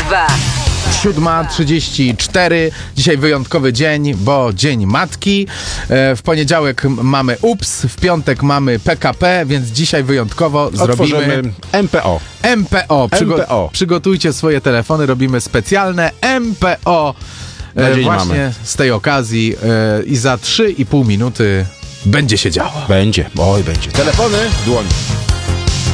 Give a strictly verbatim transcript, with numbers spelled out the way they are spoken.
dwa. siódma trzydzieści cztery. Dzisiaj wyjątkowy dzień, bo Dzień Matki. W poniedziałek mamy U P S, w piątek mamy P K P, więc dzisiaj wyjątkowo Otworzymy zrobimy M P O. M P O. Przygo- M P O. Przygotujcie swoje telefony, robimy specjalne M P O Na e, dzień właśnie mamy. z tej okazji e, i za trzy i pół minuty będzie się działo. Będzie, oj będzie. Telefony w dłoni.